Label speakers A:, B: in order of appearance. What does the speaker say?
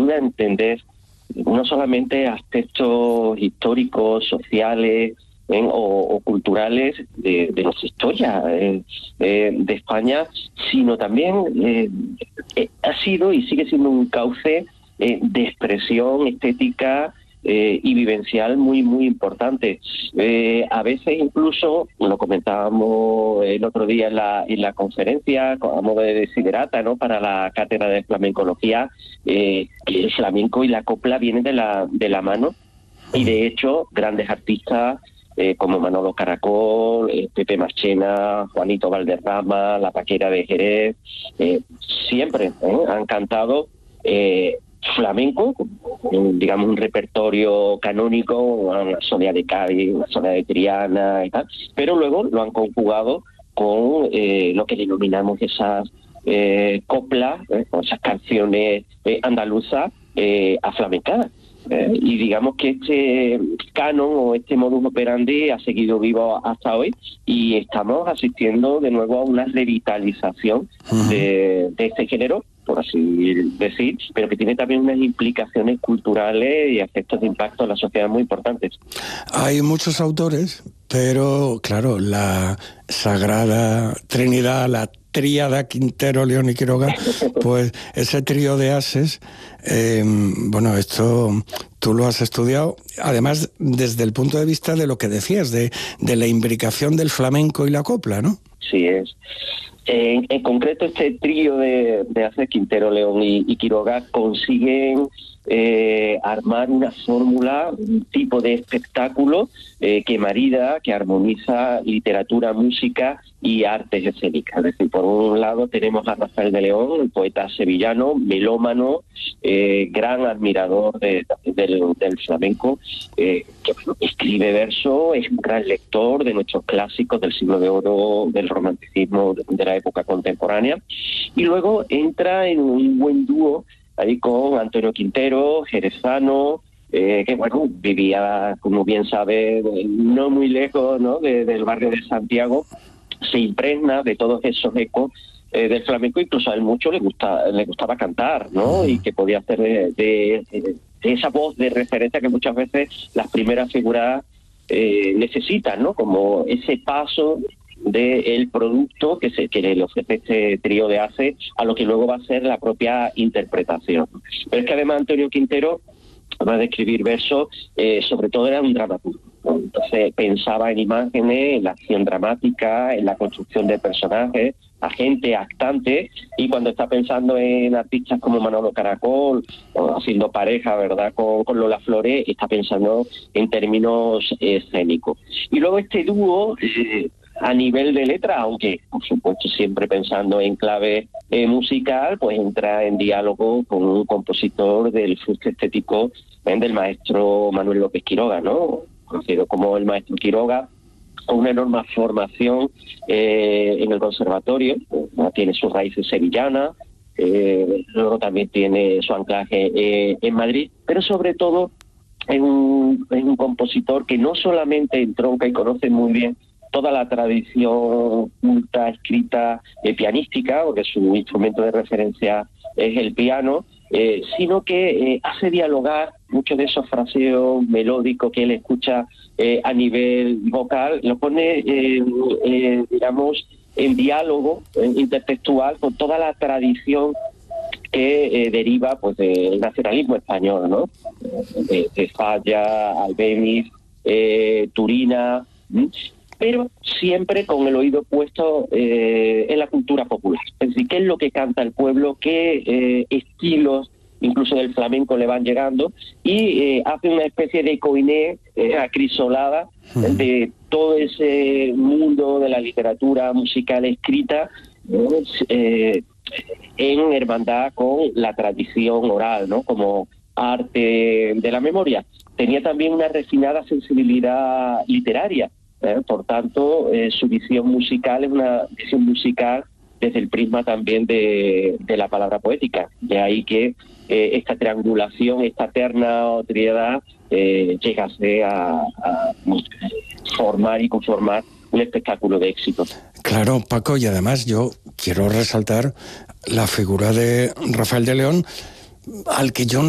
A: ayuda a entender no solamente aspectos históricos, sociales o culturales de nuestra historia de España, sino también ha sido y sigue siendo un cauce de expresión estética y vivencial muy, muy importante. A veces incluso, lo comentábamos el otro día en la conferencia, a modo de desiderata, ¿no?, para la cátedra de flamencología, que el flamenco y la copla vienen de la mano, y de hecho grandes artistas como Manolo Caracol, Pepe Marchena, Juanito Valderrama, La Paquera de Jerez, siempre han cantado flamenco, digamos un repertorio canónico, una soleá de Cádiz, una soleá de Triana y tal, pero luego lo han conjugado con lo que denominamos esas coplas, con esas canciones andaluzas aflamencadas. Y digamos que este canon o este modus operandi ha seguido vivo hasta hoy, y estamos asistiendo de nuevo a una revitalización de este género, por así decir, pero que tiene también unas implicaciones culturales y aspectos de impacto en la sociedad muy importantes.
B: Hay muchos autores, pero claro, la Sagrada Trinidad, la tríada Quintero, León y Quiroga, pues ese trío de ases, bueno, esto tú lo has estudiado, además desde el punto de vista de lo que decías, de la imbricación del flamenco y la copla, ¿no?
A: Sí es. En concreto, este trío de ases, Quintero, León y Quiroga, consiguen armar una fórmula, un tipo de espectáculo que marida, que armoniza literatura, música y artes escénicas. Es decir, por un lado tenemos a Rafael de León, el poeta sevillano, melómano, gran admirador del flamenco, que escribe verso, es un gran lector de nuestros clásicos del siglo de oro, del romanticismo de la época contemporánea, y luego entra en un buen dúo ahí con Antonio Quintero, jerezano, que bueno, vivía, como bien sabe, no muy lejos, ¿no?, del barrio de Santiago. Se impregna de todos esos ecos del flamenco, incluso a él mucho le gustaba cantar, ¿no?, y que podía hacer de esa voz de referencia que muchas veces las primeras figuras necesitan, ¿no?, como ese paso del producto que le ofrece este trío de ases a lo que luego va a ser la propia interpretación. Pero es que además Antonio Quintero, además de escribir versos, sobre todo era un dramaturgo, ¿no? Entonces pensaba en imágenes, en la acción dramática, en la construcción de personajes, agentes, actantes, y cuando está pensando en artistas como Manolo Caracol, o haciendo pareja, ¿verdad?, con Lola Flores, está pensando en términos escénicos. Y luego este dúo, a nivel de letra, aunque por supuesto siempre pensando en clave musical, pues entra en diálogo con un compositor del fuste estético del maestro Manuel López Quiroga, ¿no?, conocido como el maestro Quiroga, con una enorme formación en el conservatorio, tiene sus raíces sevillanas, luego también tiene su anclaje en Madrid, pero sobre todo es un compositor que no solamente entronca y conoce muy bien toda la tradición culta, escrita, pianística, porque su instrumento de referencia es el piano, sino que hace dialogar muchos de esos fraseos melódicos que él escucha a nivel vocal, lo pone, digamos, en diálogo intertextual con toda la tradición que deriva pues del nacionalismo español, ¿no?, de Falla, Albéniz, Turina, pero siempre con el oído puesto en la cultura popular. Es decir, qué es lo que canta el pueblo, qué estilos incluso del flamenco le van llegando, y hace una especie de coiné acrisolada de todo ese mundo de la literatura musical escrita, en hermandad con la tradición oral, ¿no?, como arte de la memoria. Tenía también una refinada sensibilidad literaria. Por tanto, su visión musical es una visión musical desde el prisma también de la palabra poética. De ahí que esta triangulación, esta terna o tríada llegase a formar y conformar un espectáculo de éxito.
B: Claro, Paco, y además yo quiero resaltar la figura de Rafael de León, al que yo